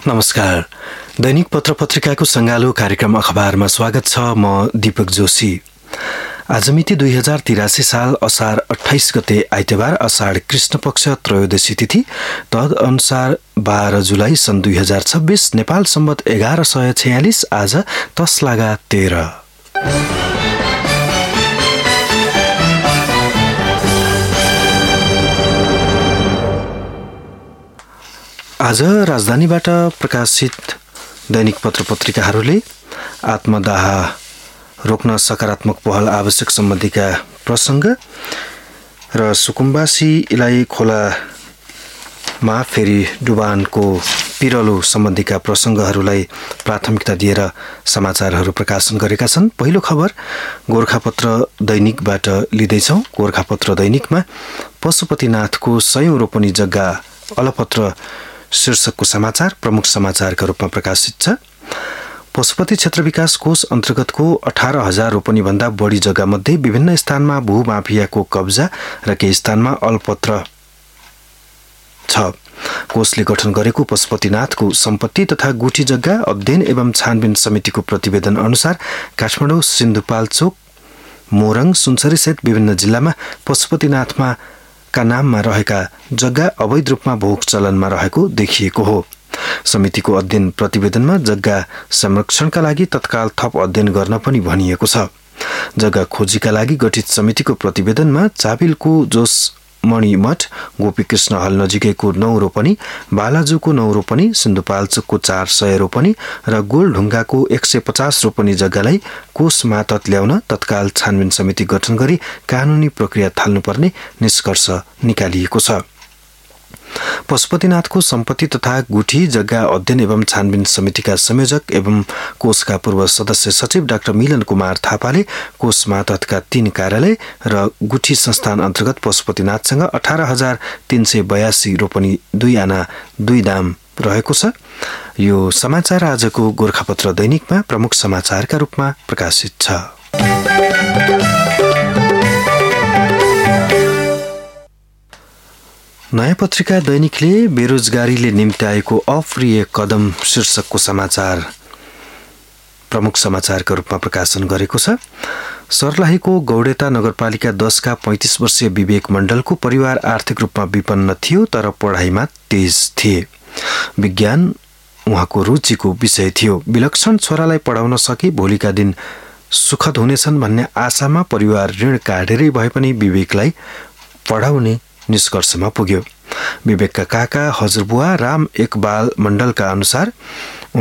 नमस्कार। दैनिक पत्र पत्रिकाको सङ्गालो कार्यक्रम अखबारमा स्वागत छ। म दीपक जोशी। आज मिति 2083 साल असार 28 गते आइतबार, असाढ कृष्ण पक्ष त्रयोदशी तिथि, तदअनुसार 12 जुलाई सन् 2026, नेपाल सम्वत 1146, आज तस्लागा 13। आज राजधानीबाट प्रकाशित दैनिक पत्र पत्रिकाहरूले आत्मदाह रोक्न सकारात्मक पहल आवश्यक सम्बन्धीका प्रसङ्ग र सुकुम्बासीलाई खोलामा फेरि डुबानको पिरलो सम्बन्धीका प्रसङ्गहरूलाई प्राथमिकता दिएर समाचारहरू प्रकाशन गरेका छन्। पहिलो खबर गोरखापत्र दैनिकबाट लिँदैछौँ। गोरखापत्र दैनिकमा पशुपतिनाथको 100औं रोपनी जग्गा अलपत्र शीर्षकको समाचार प्रमुख समाचारका रूपमा प्रकाशित छ। पशुपति क्षेत्र विकास कोष अन्तर्गतको 18,000 रोपनीभन्दा बढी जग्गामध्ये विभिन्न स्थानमा भूमाफियाको कब्जा र केही स्थानमा अलपत्र छ। कोषले गठन गरेको पशुपतिनाथको सम्पत्ति तथा गुठी जग्गा अध्ययन एवं छानबिन समितिको प्रतिवेदन अनुसार काठमाडौँ, सिन्धुपाल्चोक, मोरङ, सुनसरी सहित विभिन्न जिल्लामा पशुपतिनाथमा का नाममा रहेका जग्गा अवैध रूपमा भोग चलनमा रहेको देखिएको हो। समितिको अध्ययन प्रतिवेदनमा जग्गा संरक्षणका लागि तत्काल थप अध्ययन गर्न पनि भनिएको छ। जग्गा खोजीका लागि गठित समितिको प्रतिवेदनमा चाबिलको जोशमणि मठ, गोपीकृष्ण हल नजिकैको 9 रोपनी, बालाजुको 9 रोपनी, सिन्धुपाल्चोकको 400 रोपनी र गोलढुङ्गाको 150 रोपनी जग्गालाई कोष मातहत ल्याउन तत्काल छानबिन समिति गठन गरी कानूनी प्रक्रिया थाल्नुपर्ने निष्कर्ष निकालिएको छ। पशुपतिनाथको सम्पत्ति तथा गुठी जग्गा अध्ययन एवं छानबिन समितिका संयोजक एवं कोषका पूर्व सदस्य सचिव डाक्टर मिलन कुमार थापाले कोष मातहतका 3 कार्यालय र गुठी संस्थान अन्तर्गत पशुपतिनाथसँग 18,382 रोपनी 2 आना 2 दाम रहेको छ। यो समाचार आजको गोरखापत्र दैनिकमा प्रमुख समाचारका रूपमा प्रकाशित छ। नयाँ पत्रिका दैनिकले बेरोजगारीले निम्त्याएको अप्रिय कदम शीर्षकको समाचार प्रमुख समाचारका रूपमा प्रकाशन गरेको छ। सर्लाहीको गौडेता नगरपालिका 10 का 35 वर्षीय विवेक मण्डलको परिवार आर्थिक रूपमा विपन्न थियो, तर पढाइमा तेज थिए। विज्ञान उहाँको रुचिको विषय थियो। विलक्षण छोरालाई पढाउन सके भोलिका दिन सुखद हुनेछन् भन्ने आशामा परिवार ऋण काटेरै भए पनि विवेकलाई पढाउने निष्कर्षमा पुग्यो। विवेकका काका हजुरबुवा राम एकबाल मण्डलका अनुसार